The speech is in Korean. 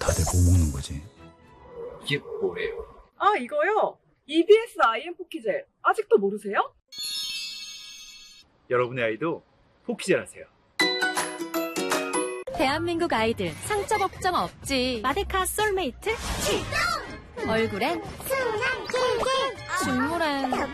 다들 뭐 먹는 거지? 이게 뭐예요? 아, 이거요? EBS IM 포키젤. 아직도 모르세요? 여러분의 아이도 포키젤 하세요. 대한민국 아이들 상처 걱정 없지. 마데카 솔메이트 출동! 얼굴엔 순한 king. 중물엔